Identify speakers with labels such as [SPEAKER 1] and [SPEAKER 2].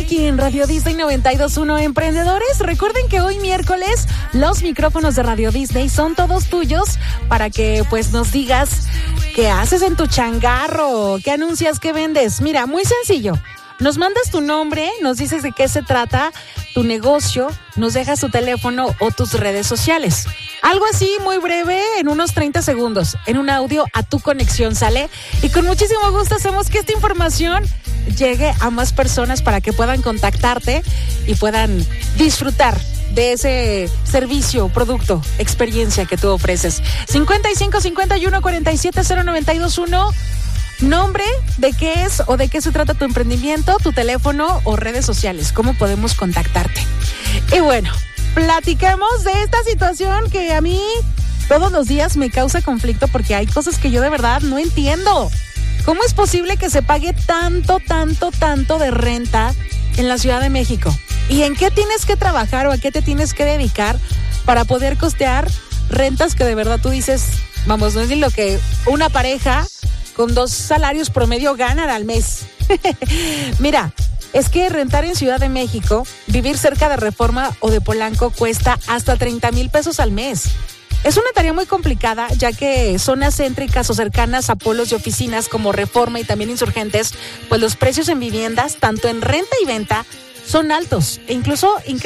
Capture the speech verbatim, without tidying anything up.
[SPEAKER 1] aquí en Radio Disney noventa y dos punto uno. Emprendedores, recuerden que hoy miércoles los micrófonos de Radio Disney son todos tuyos para que pues nos digas qué haces en tu changarro, qué anuncias, qué vendes. Mira, muy sencillo. Nos mandas tu nombre, nos dices de qué se trata tu negocio, nos dejas tu teléfono o tus redes sociales. Algo así muy breve, en unos treinta segundos, en un audio a tu conexión, ¿sale? Y con muchísimo gusto hacemos que esta información llegue a más personas para que puedan contactarte y puedan disfrutar de ese servicio, producto, experiencia que tú ofreces. cincuenta y cinco, cincuenta y uno, cuarenta y siete, cero noventa y dos uno. Nombre, de qué es o de qué se trata tu emprendimiento, tu teléfono o redes sociales, cómo podemos contactarte. Y bueno, platiquemos de esta situación que a mí todos los días me causa conflicto porque hay cosas que yo de verdad no entiendo. ¿Cómo es posible que se pague tanto, tanto, tanto de renta en la Ciudad de México? ¿Y en qué tienes que trabajar o a qué te tienes que dedicar para poder costear rentas que de verdad tú dices, vamos, no es ni lo que una pareja con dos salarios promedio ganan al mes? Mira, es que rentar en Ciudad de México, vivir cerca de Reforma o de Polanco cuesta hasta treinta mil pesos al mes. Es una tarea muy complicada, ya que zonas céntricas o cercanas a polos de oficinas como Reforma y también Insurgentes, pues los precios en viviendas, tanto en renta y venta, son altos e incluso increíbles.